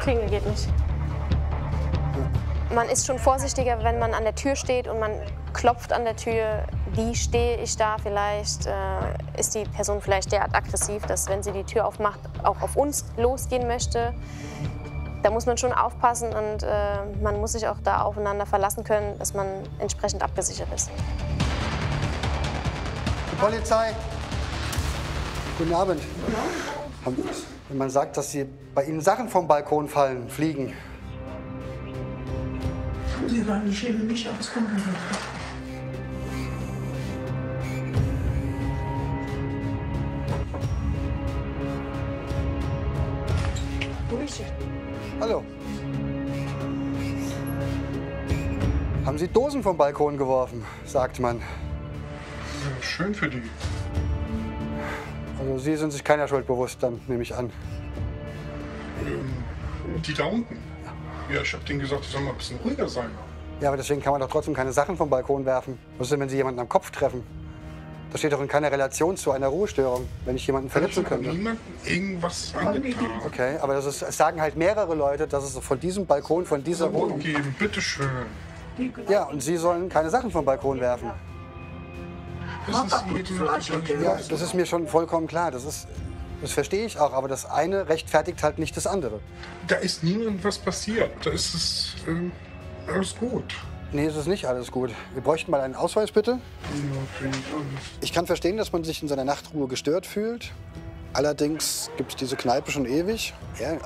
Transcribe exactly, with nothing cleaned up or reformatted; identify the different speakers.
Speaker 1: Klingel geht nicht. Man ist schon vorsichtiger, wenn man an der Tür steht und man klopft an der Tür. Wie stehe ich da vielleicht? Äh, ist die Person vielleicht derart aggressiv, dass, wenn sie die Tür aufmacht, auch auf uns losgehen möchte? Da muss man schon aufpassen und äh, man muss sich auch da aufeinander verlassen können, dass man entsprechend abgesichert ist.
Speaker 2: Die Polizei. Guten Abend. Ja. Wenn man sagt, dass Sie bei Ihnen Sachen vom Balkon fallen, fliegen.
Speaker 3: Sie waren nicht eben nicht auskommen.
Speaker 2: Hallo. Haben Sie Dosen vom Balkon geworfen, sagt man.
Speaker 4: Ja, schön für die.
Speaker 2: Also Sie sind sich keiner Schuld bewusst, dann nehme ich an.
Speaker 4: Ähm, die da unten? Ja, ich habe denen gesagt, ich soll mal ein bisschen ruhiger sein.
Speaker 2: Ja, aber deswegen kann man doch trotzdem keine Sachen vom Balkon werfen. Was ist denn, wenn Sie jemanden am Kopf treffen? Das steht doch in keiner Relation zu einer Ruhestörung, wenn ich jemanden verletzen könnte.
Speaker 4: Ich habe niemandem irgendwas angetan.
Speaker 2: Okay, aber das ist, es sagen halt mehrere Leute, dass es von diesem Balkon, von dieser Wohnung...
Speaker 4: Geben, bitteschön.
Speaker 2: Ja, und Sie sollen keine Sachen vom Balkon werfen.
Speaker 4: Das ist, jedem
Speaker 2: Ja, das ist mir schon vollkommen klar. Das ist, das verstehe ich auch, aber das eine rechtfertigt halt nicht das andere.
Speaker 4: Da ist niemandem was passiert. Da ist es ähm, alles gut.
Speaker 2: Nee, es ist nicht alles gut. Wir bräuchten mal einen Ausweis, bitte. Ich kann verstehen, dass man sich in seiner Nachtruhe gestört fühlt. Allerdings gibt es diese Kneipe schon ewig. Ja,